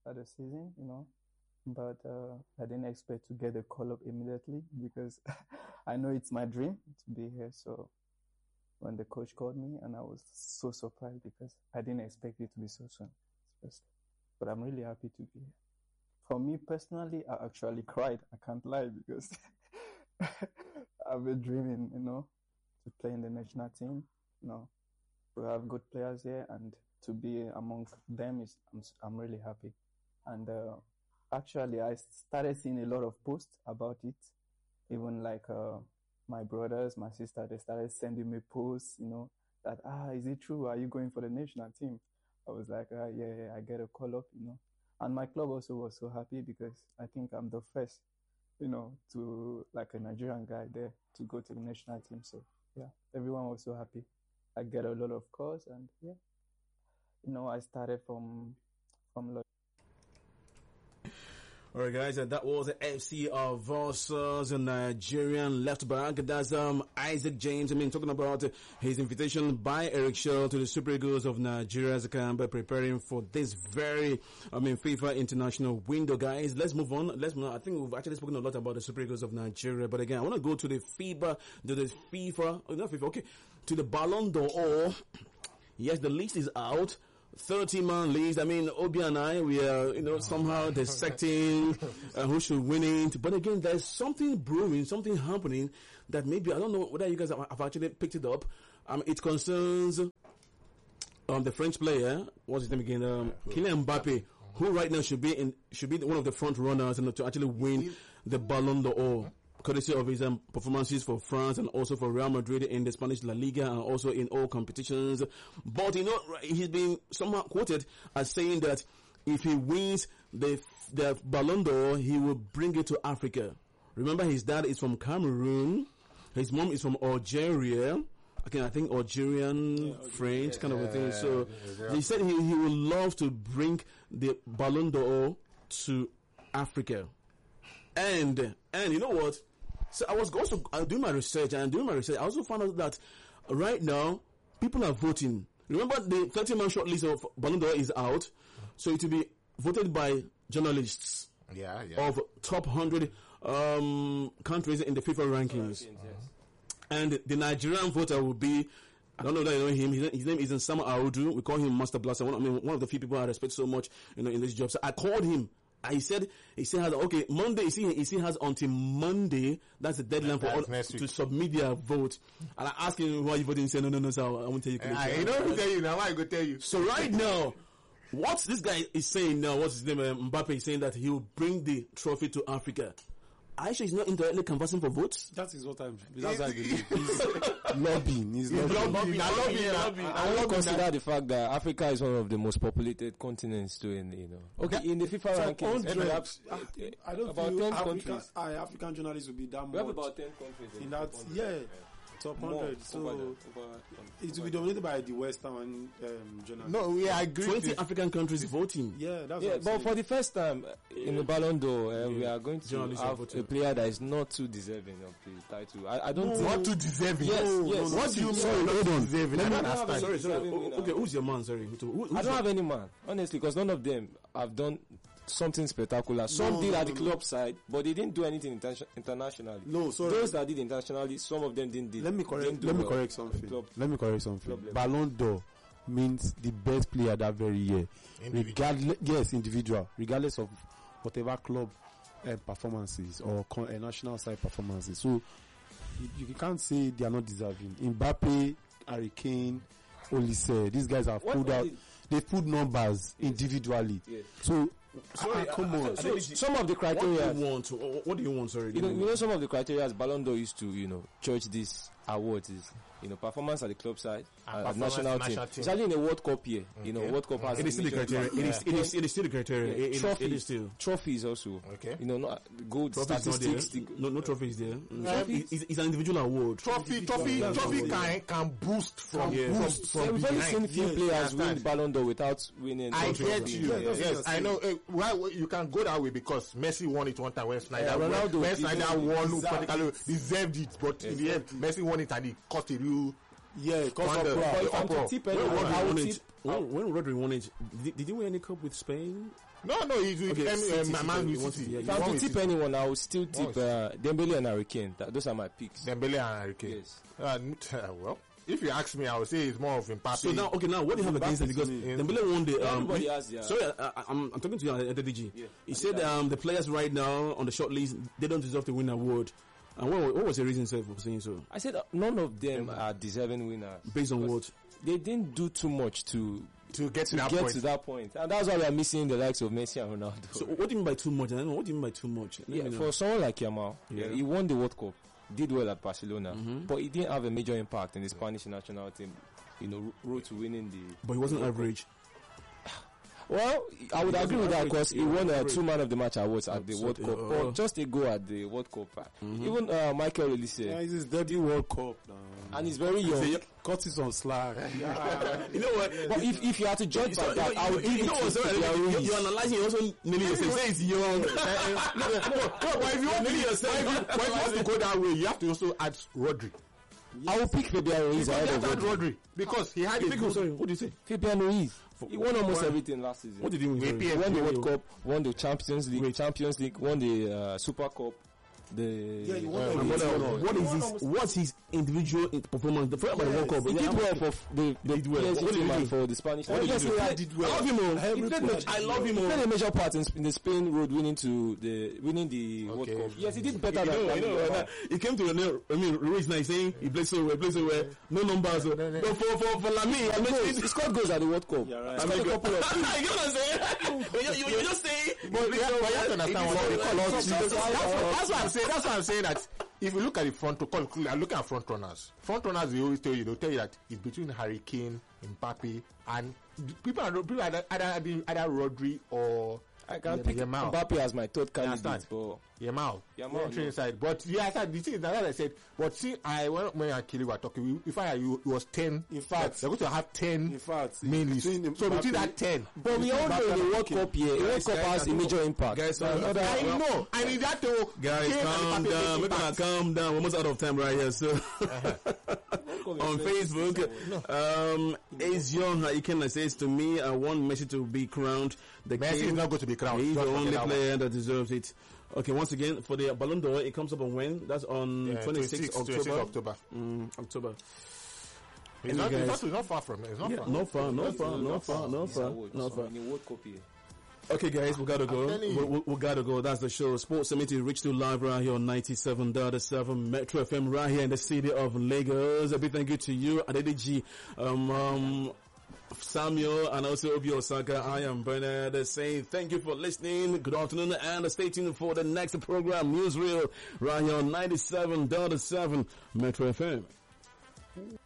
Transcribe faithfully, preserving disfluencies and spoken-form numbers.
at the season, you know, but uh, I didn't expect to get a call up immediately because I know it's my dream to be here. So when the coach called me, and I was so surprised because I didn't expect it to be so soon. But I'm really happy to be here. For me personally, I actually cried. I can't lie because I've been dreaming, you know, to play in the national team. You know, we have good players here, and to be among them is I'm, I'm really happy. And uh, actually, I started seeing a lot of posts about it. Even like uh, my brothers, my sister, they started sending me posts, you know, that, ah, is it true? Are you going for the national team? I was like, ah, yeah, yeah, I get a call up, you know. And my club also was so happy because I think I'm the first, you know, to, like a Nigerian guy there to go to the national team. So, yeah, everyone was so happy. I get a lot of calls, and, yeah, you know, I started from, from All right, guys, and that was the F C of versus a Nigerian left back. That's um Isaac James. I mean, talking about his invitation by Eric Shaw to the Super Eagles of Nigeria's camp, preparing for this very, I mean, FIFA international window, guys. Let's move on. Let's move on. I think we've actually spoken a lot about the Super Eagles of Nigeria, but again, I want to go to the FIBA, to the FIFA, oh, not FIFA, okay, to the Ballon d'Or. Yes, the list is out. thirty-man list. I mean, Obi and I, we are, you know, somehow dissecting uh, who should win it. But again, there's something brewing, something happening that maybe, I don't know whether you guys have, have actually picked it up. Um, it concerns um the French player, what's his name again? Um, Kylian Mbappe, who right now should be in, should be one of the front runners and to actually win the Ballon d'Or, courtesy of his um, performances for France and also for Real Madrid in the Spanish La Liga and also in all competitions. But, you know, he's been somehow quoted as saying that if he wins the, the Ballon d'Or, he will bring it to Africa. Remember, his dad is from Cameroon. His mom is from Algeria. Again, I think Algerian, yeah, French, yeah, kind of a thing. So yeah. He said he, he would love to bring the Ballon d'Or to Africa. And, and you know what? So I was also uh, doing my research, and doing my research, I also found out that right now, people are voting. Remember, the thirty-man short list of Ballon d'Or is out, so it will be voted by journalists yeah, yeah. of top one hundred um, countries in the FIFA rankings. Yes. And the Nigerian voter will be, I don't know that you know him, his, his name is Nsama Audu. We call him Master Blaster. One, I mean, one of the few people I respect so much, you know, in this job. So I called him. I said, he still has, okay, Monday, he still, he still has until Monday, that's the deadline for all, to submit their vote. And I asked him, why are you voting? He said, no, no, no, sir, I won't tell you. Uh, I don't tell you now, why I go tell you? So right now, what this guy is saying now, what's his name, um, Mbappe is saying that he will bring the trophy to Africa. Aisha is not indirectly canvassing for votes? That is what I'm, that's what I believe. He's lobbying. He's lobbying. Lobbying. Lobbying. Lobbying. I will consider the fact that Africa is one of the most populated continents too in, you know. Okay, in the FIFA so rankings, perhaps, I, I don't about feel ten Africa, countries. Uh, African journalists will be that much. We have about ten countries. In that, yeah. Top one hundred, so over the, over, it will be dominated by the Western um, journalists. No, yeah, I agree. twenty African countries voting. Yeah, that's yeah, what I'm but saying. for the first time yeah. in the Ballon d'Or, uh, yeah. we are going to Journalists have a player that is not too deserving of the title. I, I don't no, think not too deserving. Yes, no, yes. No, what do you mean? Sorry, not too deserving. Let me understand. Sorry, sorry. Oh, okay, who's your man? Sorry, who, who, I don't have any man, honestly, because none of them have done something spectacular. Some no, did no, at the no, club no. side, but they didn't do anything inter- internationally. No, sorry. Those that did internationally, some of them didn't. Did, let me correct. do Let me well correct something. Club, let me correct something. Club Ballon d'Or means the best player that very year, regardless. Yes, individual, regardless of whatever club uh, performances or con- uh, national side performances. So you, you can't say they are not deserving. Mbappe, Harry Kane, Olise, these guys have what pulled out. Did, they put numbers yes. individually. Yes. So. Sorry, ah, come on. So, some of the criteria. What do you want? What do you want? Sorry, you know, you know, some of the criteria Ballon d'Or used to, you know, judge this awards is, you know, performance at the club side, and at national, national team. team. Especially in a World Cup year, okay. you know, World Cup has. It is still the criteria. It is, it is, it is still the criteria. Yeah. It, trophies, it is still. Trophies also. Okay. You know, no, good statistics. The, no, no trophies there. Trophy. It's, it's an individual award. Trophy, trophy, trophy, trophy can can boost from yeah. boost from. from We've only seen few yes, players win Ballon d'Or without winning. I get you. Yeah, yes, yes I know. Uh, why you can go that way because Messi won it one time when Snyder yeah, won. Ronaldo, when Snyder won, exactly. particularly deserved it, but in the end, Messi won it and he cost a real. Yeah, it cost Wonder, uproar. the uproar. When, when, when, when Rodri won it, did, did he win any cup with Spain? No, no, he's with Okay, M- City, um, City, Man he U wants City. to- yeah, He If I'm won to with tip City. anyone, I would still tip Once. uh, Dembele and Harry Kane. That, those are my picks. Dembele and Harry Kane. Yes. Uh, well, if you ask me, I would say it's more of Mbappe. So now, okay, now what do you have against it? Because Dembele won the. Um, Everybody we- has their- sorry, I, I, I'm, I'm talking to you, uh, D G. Yeah. He said um, the players right now on the short list they don't deserve to win an award. And what, what was the reason, sir, for saying so? I said uh, none of them are deserving winners. Based on what? They didn't do too much to to get to to that get point. to that point, and that's why we are missing the likes of Messi and Ronaldo. So what do you mean by too much? I don't know. What do you mean by too much? Let yeah, me know. for someone like Yamal, Yeah. he won the World Cup, did well at Barcelona, Mhm. but he didn't have a major impact in the Spanish national team. You know, road to winning the. But he wasn't World Cup. average. Well, I would He agree wasn't with that average. because He he wasn't won uh, average. two man of the match awards at the So, World Cup, uh, but just a go at the World Cup. uh, Mhm. Even uh, Michael Olise, Yeah, it's his debut World Cup now. and he's very young. Curtis on slack. You know what? But if, if you had to judge by So, that, I would you, give you it know to what's Fabian you, Ruiz. you're analyzing also nearly yourself. Say it's young. no, but if you want to, yourself. but if you want to go that way, you have to also add Rodri. I will pick Fabian Ruiz Because ahead you of have to add Rodri. Rodri because he had a Pick who, good. sorry, what did you say? Fabian Ruiz. He won almost Why? everything last season. What did he win? With sorry? P S G. He won the Wait, World Cup, won the Champions League, Wait. Champions League, won the uh, Super Cup. The Yeah, he won uh, everything. What, the- else? what is his? What's his individual in- performance? The first about the World Cup. He yeah, did I'm- well for f- the, the did well. P S G What did he team do? and for the Spanish. What did he Yes, do? he I had- did well. I love him. Oh. He Every played player much. I did love him. He Oh. played a major part in, in the Spain road, winning to the winning the World Okay. Cup. Yes, he did better You than know, you know, than- uh, he came to René, I mean, Ruiz now he's saying he plays so well, plays so well, no numbers. oh. But for for for Lamy, I mean, He scored goals at the World Cup. Yeah, right. He scored a couple of you know what I'm saying? You, you, you just say, But, yeah, but you have to understand what they call It us. is That's, so- what- that's what I'm saying. That's what I'm saying. That if you look at the front, I'm looking at front runners. Front runners, they always tell you, they'll tell you that it's between Harry Kane, Mbappe, and people are people are either either, either Rodri or I can Yam- pick Yamal. Mbappe as my third candidate, understand? but Yamal. Yamal, Yamal no. inside. But yeah, I said the thing is that, as I said, but see, I when when Akili were talking, we, if I you it was ten. In fact- they're going to have ten In fact, mainly. between So between Mbappe- that ten. but we all know in the World Cup here, the World Guys, Cup guys, has a I major know. impact. Guys, uh, Another- I well- know, and in that too, Guys, Kane and calm Mbappe down. We're impact. gonna calm down. We're almost out of time right here. So on Facebook, um, Ace Young, he can says to me, I want Messi to be crowned the Messi king. is not going to be crowned. He's the Just forget only that one. player that deserves it. Okay, once again, for the Ballon d'Or, it comes up on when? That's on Yeah, twenty-sixth twenty-sixth October. October. Mm, October. It's not, guys. it's, not, it's not far from it. It's not Yeah, far. no far, no It's far, not no far, no These far, awards no are far. in the World Cup here. Okay, guys, we gotta go. telling We, you. we, we gotta go. That's the show. Sports Summit is reached to live right here on ninety-seven point seven Metro F M right here in the city of Lagos. A big thank you to you, Adedeji, um, um, Samuel, and also Obi Osaka. I am Bernard saying thank you for listening. Good afternoon, and stay tuned for the next program, Newsreel, right here on ninety-seven point seven Metro F M.